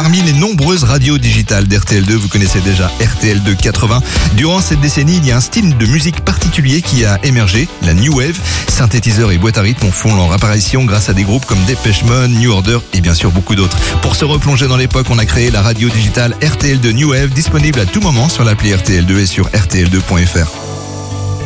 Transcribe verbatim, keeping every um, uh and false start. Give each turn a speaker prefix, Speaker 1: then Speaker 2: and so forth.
Speaker 1: Parmi les nombreuses radios digitales d'R T L deux, vous connaissez déjà R T L deux quatre-vingts. Durant cette décennie, il y a un style de musique particulier qui a émergé, la New Wave. Synthétiseurs et boîtes à rythme font leur apparition grâce à des groupes comme Depeche Mode, New Order et bien sûr beaucoup d'autres. Pour se replonger dans l'époque, on a créé la radio digitale R T L deux New Wave, disponible à tout moment sur l'appli R T L deux et sur R T L deux point F R.